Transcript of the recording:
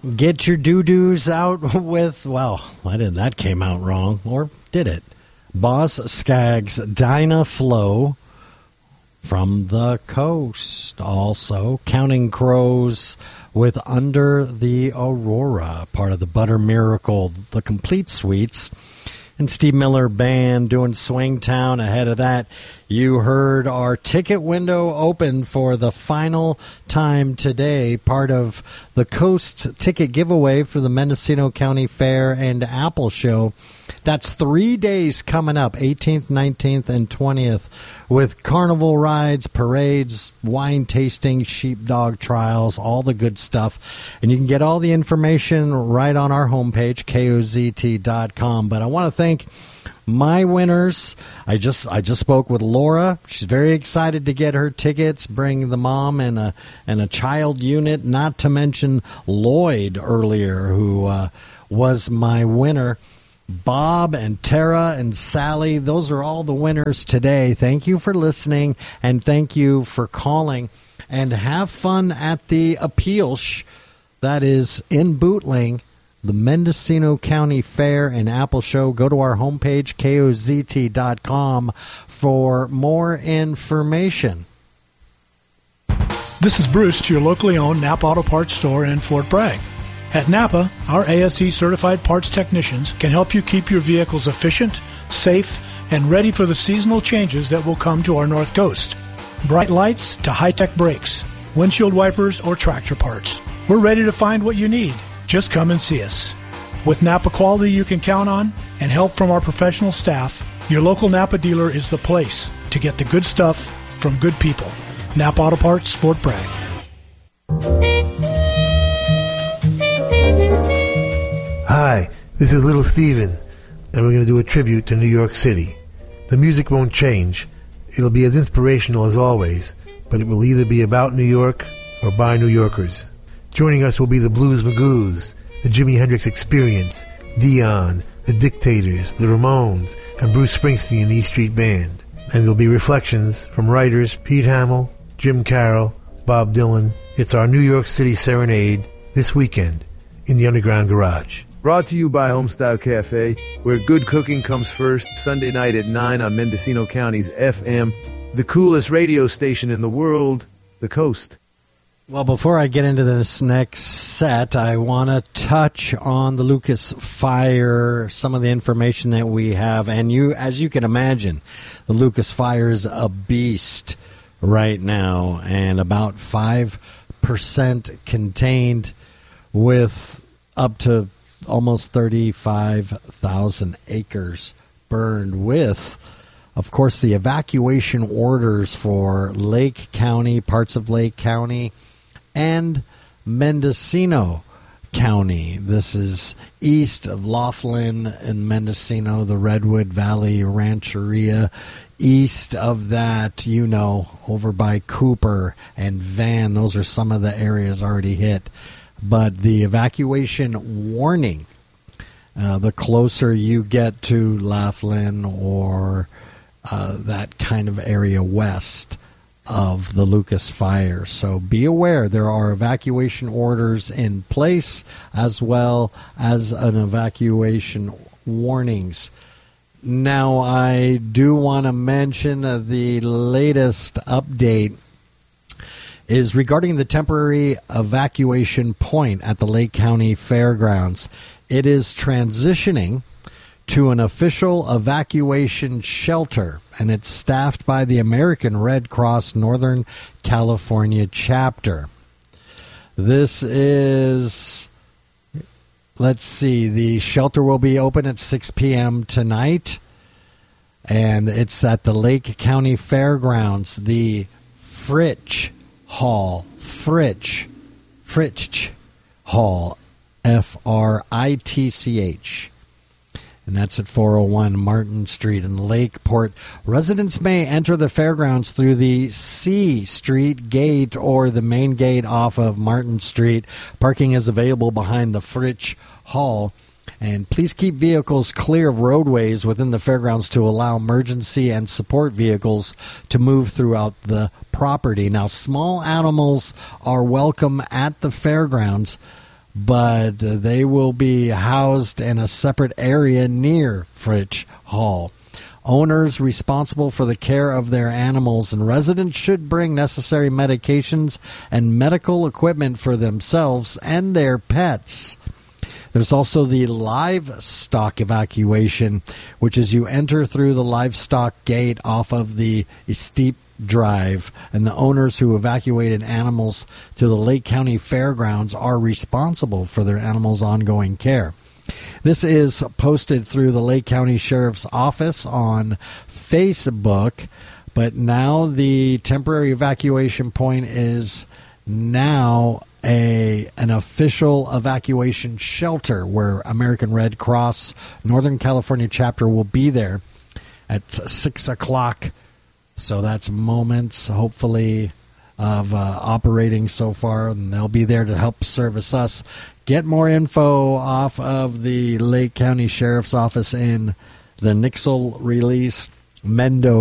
Get your doo-doos out with, well, that came out wrong, or did it? Boz Scaggs' Dinah Flow from the Coast. Also, Counting Crows with Under the Aurora, part of the Butter Miracle, the Complete Suites. And Steve Miller Band doing Swing Town. Ahead of that, you heard our ticket window open for the final time today, part of the Coast ticket giveaway for the Mendocino County Fair and Apple Show. That's 3 days coming up, 18th, 19th, and 20th, with carnival rides, parades, wine tasting, sheepdog trials, all the good stuff. And you can get all the information right on our homepage, kozt.com. But I want to thank my winners. I just spoke with Laura. She's very excited to get her tickets, bring the mom and a child unit, not to mention Lloyd earlier, who was my winner. Bob and Tara and Sally, those are all the winners today. Thank you for listening, and thank you for calling. And have fun at the Appeals. That is in Bootling, the Mendocino County Fair and Apple Show. Go to our homepage, kozt.com, for more information. This is Bruce, your locally owned Napa Auto Parts store in Fort Bragg. At Napa, our ASE-certified parts technicians can help you keep your vehicles efficient, safe, and ready for the seasonal changes that will come to our North Coast. Bright lights to high-tech brakes, windshield wipers, or tractor parts. We're ready to find what you need. Just come and see us. With Napa quality you can count on and help from our professional staff, your local Napa dealer is the place to get the good stuff from good people. Napa Auto Parts, Fort Bragg. Hi, this is Little Steven, and we're going to do a tribute to New York City. The music won't change. It'll be as inspirational as always, but it will either be about New York or by New Yorkers. Joining us will be the Blues Magoos, the Jimi Hendrix Experience, Dion, the Dictators, the Ramones, and Bruce Springsteen and E Street Band. And there'll be reflections from writers Pete Hamill, Jim Carroll, Bob Dylan. It's our New York City Serenade this weekend in the Underground Garage. Brought to you by Homestyle Cafe, where good cooking comes first, Sunday night at 9 on Mendocino County's FM, the coolest radio station in the world, The Coast. Well, before I get into this next set, I want to touch on the Lucas Fire, some of the information that we have. And as you can imagine, the Lucas Fire is a beast right now, and about 5% contained, with up to almost 35,000 acres burned, with, of course, the evacuation orders for Lake County, parts of Lake County, and Mendocino County. This is east of Laughlin and Mendocino, the Redwood Valley Rancheria. East of that, over by Cooper and Van, those are some of the areas already hit. But the evacuation warning, the closer you get to Laughlin or that kind of area west of the Lucas Fire. So be aware, there are evacuation orders in place as well as an evacuation warnings. Now, I do want to mention the latest update is regarding the temporary evacuation point at the Lake County Fairgrounds. It is transitioning to an official evacuation shelter, and it's staffed by the American Red Cross Northern California chapter. This is, the shelter will be open at 6 p.m. tonight, and it's at the Lake County Fairgrounds, the Fritsch Hall, Fritsch Hall, Fritch, and that's at 401 Martin Street in Lakeport. Residents may enter the fairgrounds through the C Street gate or the main gate off of Martin Street. Parking is available behind the Fritsch Hall. And please keep vehicles clear of roadways within the fairgrounds to allow emergency and support vehicles to move throughout the property. Now, small animals are welcome at the fairgrounds, but they will be housed in a separate area near Fritsch Hall. Owners responsible for the care of their animals and residents should bring necessary medications and medical equipment for themselves and their pets. There's also the livestock evacuation, which is you enter through the livestock gate off of the steep drive, and the owners who evacuated animals to the Lake County Fairgrounds are responsible for their animals' ongoing care. This is posted through the Lake County Sheriff's Office on Facebook, but now the temporary evacuation point is now an official evacuation shelter where American Red Cross Northern California chapter will be there at 6 o'clock. So that's moments, hopefully, of operating so far, and they'll be there to help service us. Get more info off of the Lake County Sheriff's Office in the Nixle release. Mendo